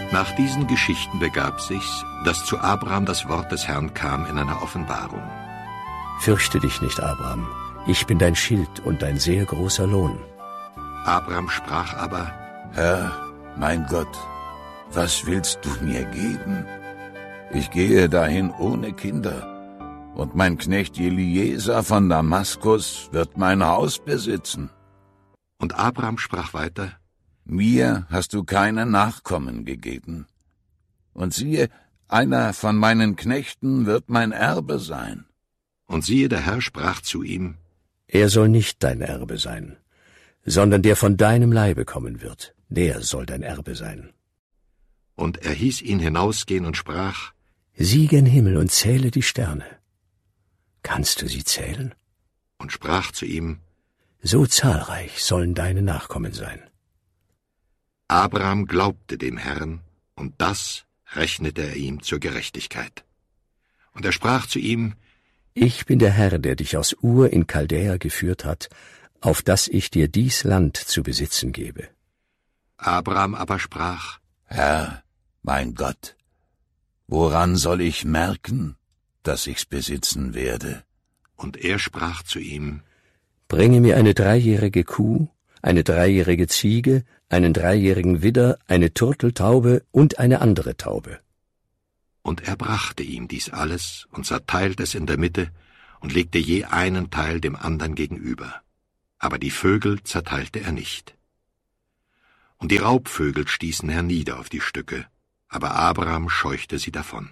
Nach diesen Geschichten begab sich's, dass zu Abraham das Wort des Herrn kam in einer Offenbarung. Fürchte dich nicht, Abraham, ich bin dein Schild und dein sehr großer Lohn. Abraham sprach aber: Herr, mein Gott, was willst du mir geben? Ich gehe dahin ohne Kinder, und mein Knecht Eliezer von Damaskus wird mein Haus besitzen. Und Abraham sprach weiter: Mir hast du keine Nachkommen gegeben. Und siehe, einer von meinen Knechten wird mein Erbe sein. Und siehe, der Herr sprach zu ihm: Er soll nicht dein Erbe sein, sondern der von deinem Leibe kommen wird, der soll dein Erbe sein. Und er hieß ihn hinausgehen und sprach: Sieh gen Himmel und zähle die Sterne. Kannst du sie zählen? Und sprach zu ihm: So zahlreich sollen deine Nachkommen sein. Abraham glaubte dem Herrn, und das rechnete er ihm zur Gerechtigkeit. Und er sprach zu ihm: Ich bin der Herr, der dich aus Ur in Chaldäa geführt hat, auf dass ich dir dies Land zu besitzen gebe. Abraham aber sprach: Herr, mein Gott, woran soll ich merken, dass ich's besitzen werde? Und er sprach zu ihm: Bringe mir eine 3-jährige Kuh, eine 3-jährige Ziege, einen 3-jährigen Widder, eine Turteltaube und eine andere Taube. Und er brachte ihm dies alles und zerteilte es in der Mitte und legte je einen Teil dem andern gegenüber. Aber die Vögel zerteilte er nicht. Und die Raubvögel stießen hernieder auf die Stücke, aber Abraham scheuchte sie davon.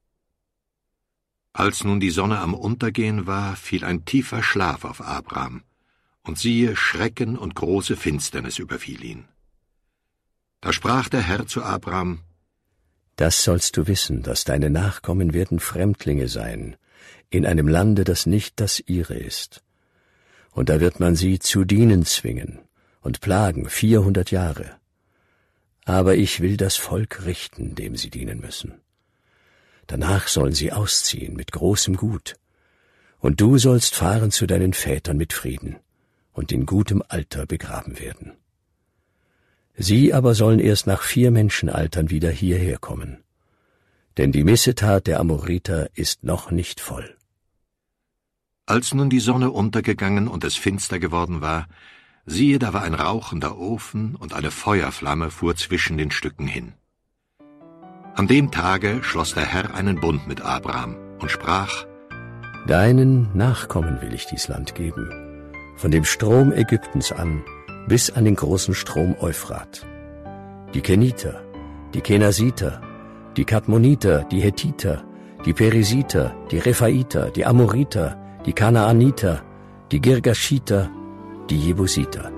Als nun die Sonne am Untergehen war, fiel ein tiefer Schlaf auf Abraham, und siehe, Schrecken und große Finsternis überfiel ihn. Da sprach der Herr zu Abraham: Das sollst du wissen, dass deine Nachkommen werden Fremdlinge sein, in einem Lande, das nicht das ihre ist. Und da wird man sie zu dienen zwingen und plagen 400 Jahre. Aber ich will das Volk richten, dem sie dienen müssen. Danach sollen sie ausziehen mit großem Gut. Und du sollst fahren zu deinen Vätern mit Frieden und in gutem Alter begraben werden. Sie aber sollen erst nach 4 Menschenaltern wieder hierher kommen. Denn die Missetat der Amoriter ist noch nicht voll. Als nun die Sonne untergegangen und es finster geworden war, siehe, da war ein rauchender Ofen und eine Feuerflamme fuhr zwischen den Stücken hin. An dem Tage schloss der Herr einen Bund mit Abraham und sprach: Deinen Nachkommen will ich dies Land geben, von dem Strom Ägyptens an bis an den großen Strom Euphrat. Die Keniter, die Kenasiter, die Kadmoniter, die Hethiter, die Perisiter, die Rephaiter, die Amoriter, die Kanaaniter, die Girgashiter, die Jebusiter.